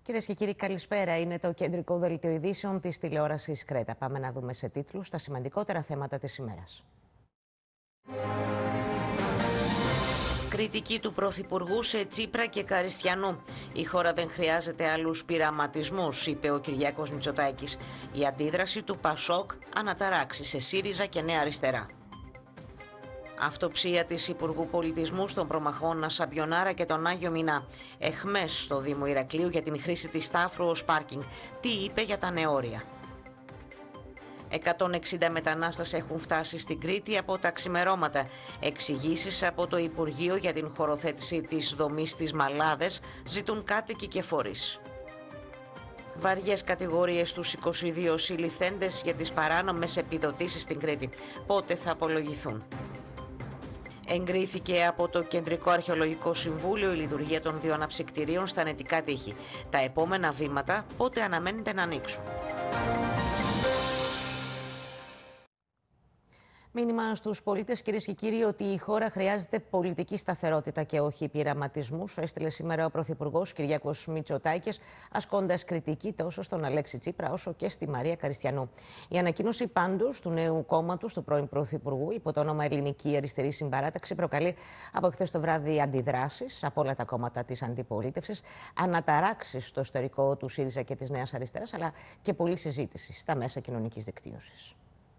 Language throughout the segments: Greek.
Κυρίες και κύριοι, καλησπέρα. Είναι το κεντρικό δελτίο ειδήσεων της τηλεόρασης Κρέτα. Πάμε να δούμε σε τίτλους τα σημαντικότερα θέματα της ημέρας. Κριτική του Πρωθυπουργού σε Τσίπρα και Καριστιανού. Η χώρα δεν χρειάζεται άλλους πειραματισμούς, είπε ο Κυριάκος Μητσοτάκης. Η αντίδραση του Πασόκ αναταράξει σε ΣΥΡΙΖΑ και Νέα Αριστερά. Αυτοψία της Υπουργού Πολιτισμού στον προμαχώνα Σαμπιονάρα και τον Άγιο Μινά. Εχμές στο Δήμο Ηρακλείου για την χρήση της Στάφρου ως πάρκινγκ. Τι είπε για τα νεόρια. 160 μετανάστες έχουν φτάσει στην Κρήτη από τα ξημερώματα. Εξηγήσεις από το Υπουργείο για την χωροθέτηση της δομής στις Μαλάδες ζητούν κάτοικοι και φορείς. Βαριές κατηγορίες στους 22 συλληφθέντες για τις παράνομες επιδοτήσεις στην Κρήτη. Πότε θα απολογηθούν. Εγκρίθηκε από το Κεντρικό Αρχαιολογικό Συμβούλιο η λειτουργία των δύο αναψυκτηρίων στα Νετικά Τείχη. Τα επόμενα βήματα πότε αναμένεται να ανοίξουν. Μήνυμα στους πολίτες, κυρίες και κύριοι, ότι η χώρα χρειάζεται πολιτική σταθερότητα και όχι πειραματισμούς. Έστειλε σήμερα ο Πρωθυπουργός Κυριάκος Μητσοτάκης, ασκώντας κριτική τόσο στον Αλέξη Τσίπρα όσο και στη Μαρία Καριστιανού. Η ανακοίνωση πάντως του νέου κόμματος του πρώην Πρωθυπουργού, υπό το όνομα Ελληνική Αριστερή Συμπαράταξη, προκαλεί από χθες το βράδυ αντιδράσεις από όλα τα κόμματα της αντιπολίτευσης, αναταράξεις στο ιστορικό του ΣΥΡΙΖΑ και της Νέας Αριστεράς, αλλά και πολλή συζήτηση στα μέσα κοινωνικής δικτύωσης.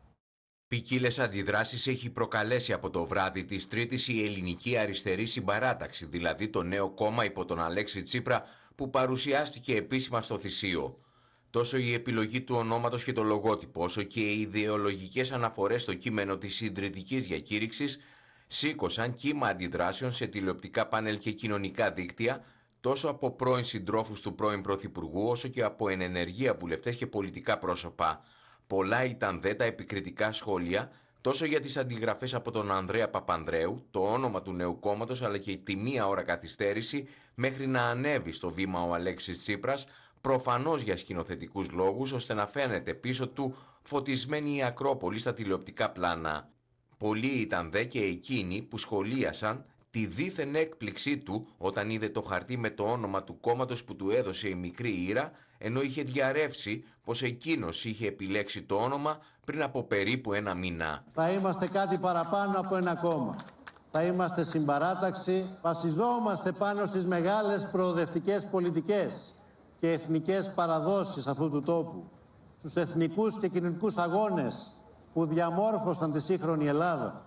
Ποικίλες αντιδράσεις έχει προκαλέσει από το βράδυ της Τρίτης η Ελληνική Αριστερή Συμπαράταξη, δηλαδή το νέο κόμμα υπό τον Αλέξη Τσίπρα που παρουσιάστηκε επίσημα στο Θησίο. Τόσο η επιλογή του ονόματος και το λογότυπο, όσο και οι ιδεολογικές αναφορές στο κείμενο της συντηρητικής διακήρυξης σήκωσαν κύμα αντιδράσεων σε τηλεοπτικά πάνελ και κοινωνικά δίκτυα, τόσο από πρώην συντρόφους του πρώην Πρωθυπουργού, όσο και από ενενεργεία βουλευτές και πολιτικά πρόσωπα. Πολλά ήταν δε τα επικριτικά σχόλια τόσο για τις αντιγραφές από τον Ανδρέα Παπανδρέου, το όνομα του νέου κόμματος, αλλά και τη μία ώρα καθυστέρηση μέχρι να ανέβει στο βήμα ο Αλέξης Τσίπρας, προφανώς για σκηνοθετικούς λόγους, ώστε να φαίνεται πίσω του φωτισμένη η Ακρόπολη στα τηλεοπτικά πλάνα. Πολλοί ήταν δε και εκείνοι που σχολίασαν τη δίθεν έκπληξή του όταν είδε το χαρτί με το όνομα του κόμματος που του έδωσε η μικρή Ήρα, ενώ είχε διαρρεύσει πως εκείνος είχε επιλέξει το όνομα πριν από περίπου ένα μήνα. Θα είμαστε κάτι παραπάνω από ένα κόμμα. Θα είμαστε συμπαράταξη. Βασιζόμαστε πάνω στις μεγάλες προοδευτικές πολιτικές και εθνικές παραδόσεις αυτού του τόπου, στους εθνικούς και κοινωνικούς αγώνες που διαμόρφωσαν τη σύγχρονη Ελλάδα.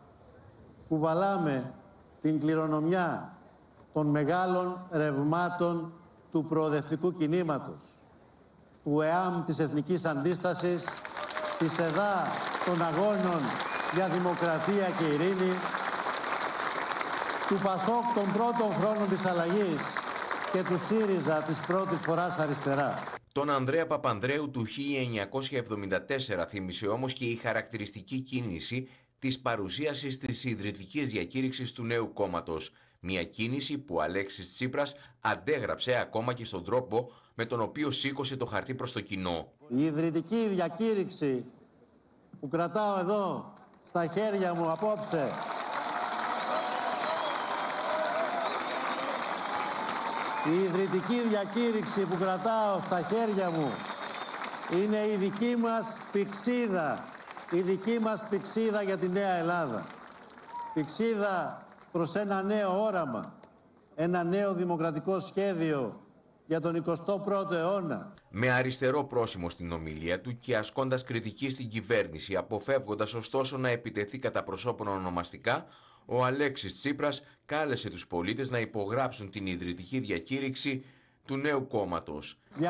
Κουβαλάμε την κληρονομιά των μεγάλων ρευμάτων του προοδευτικού κινήματος, του ΕΑΜ της Εθνικής Αντίστασης, της ΕΔΑ των αγώνων για δημοκρατία και ειρήνη, του ΠΑΣΟΚ των πρώτων χρόνων της αλλαγής και του ΣΥΡΙΖΑ της πρώτης φοράς αριστερά. Τον Ανδρέα Παπανδρέου του 1974 θύμισε όμως και η χαρακτηριστική κίνηση της παρουσίασης της ιδρυτικής διακήρυξης του νέου κόμματος. Μια κίνηση που ο Αλέξης Τσίπρας αντέγραψε ακόμα και στον τρόπο με τον οποίο σήκωσε το χαρτί προς το κοινό. Η ιδρυτική διακήρυξη που κρατάω εδώ στα χέρια μου απόψε η ιδρυτική διακήρυξη που κρατάω στα χέρια μου είναι η δική μας πηξίδα. Η δική μας πηξίδα για τη νέα Ελλάδα. Πηξίδα προς ένα νέο όραμα. Ένα νέο δημοκρατικό σχέδιο για τον 21ο αιώνα. Με αριστερό πρόσημο στην ομιλία του και ασκώντας κριτική στην κυβέρνηση, αποφεύγοντας ωστόσο να επιτεθεί κατά προσώπων ονομαστικά, ο Αλέξης Τσίπρας κάλεσε τους πολίτες να υπογράψουν την ιδρυτική διακήρυξη του νέου κόμματος.